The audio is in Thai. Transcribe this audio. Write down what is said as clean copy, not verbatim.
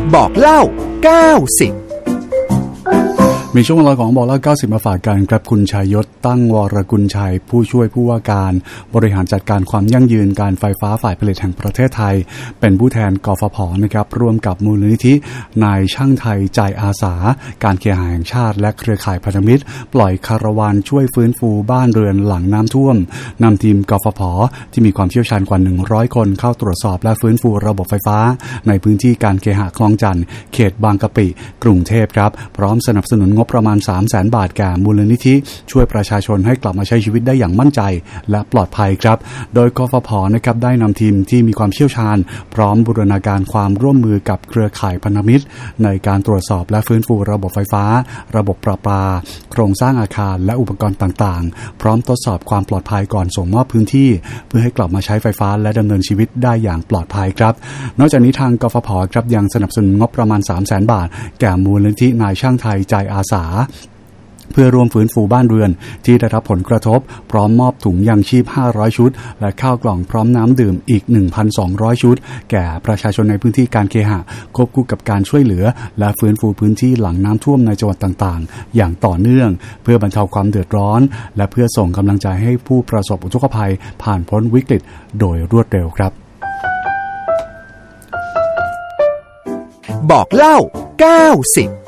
บอกเล่า90มีช่วงเวลาของบอกเล่า90มาฝากกันครับคุณชัยยศตั้งวรกุลชัยผู้ช่วยผู้ว่าการบริหารจัดการความยั่งยืนการไฟฟ้าฝ่ายผลิตแห่งประเทศไทยเป็นผู้แทนกฟผ.นะครับร่วมกับมูลนิธินายช่างไทยใจอาสาการเคหะแห่งชาติและเครือข่ายพันธมิตรปล่อยคาราวานช่วยฟื้นฟูบ้านเรือนหลังน้ำท่วมนำทีมกฟผ.ที่มีความเชี่ยวชาญกว่า100คนเข้าตรวจสอบและฟื้นฟูระบบไฟฟ้าในพื้นที่การเคหะคลองจันทน์เขตบางกะปิกรุงเทพครับพร้อมสนับสนุนงบประมาณ 300,000 บาทแก่มูลนิธิช่วยประชาชนให้กลับมาใช้ชีวิตได้อย่างมั่นใจและปลอดภัยครับโดยกฟผ.นะครับได้นำทีมที่มีความเชี่ยวชาญพร้อมบูรณาการความร่วมมือกับเครือข่ายพันธมิตรในการตรวจสอบและฟื้นฟูระบบไฟฟ้าระบบประปาโครงสร้างอาคารและอุปกรณ์ต่างๆพร้อมทดสอบความปลอดภัยก่อนส่งมอบพื้นที่เพื่อให้กลับมาใช้ไฟฟ้าและดำเนินชีวิตได้อย่างปลอดภัยครับนอกจากนี้ทางกฟผ.ครับยังสนับสนุนงบประมาณ 300,000 บาทแก่มูลนิธินายช่างไทยใจอาสาเพื่อรวมฟื้นฟูบ้านเรือนที่ได้รับผลกระทบพร้อมมอบถุงยางชีพ500ชุดและข้าวกล่องพร้อมน้ำดื่มอีก 1,200 ชุดแก่ประชาชนในพื้นที่การเคหะควบคู่กับการช่วยเหลือและฟื้นฟูพื้นที่หลังน้ำท่วมในจังหวัดต่างๆอย่างต่อเนื่องเพื่อบรรเทาความเดือดร้อนและเพื่อส่งกำลังใจให้ผู้ประสบอุทกภัยผ่านพ้นวิกฤตโดยรวดเร็วครับบอกเล่า90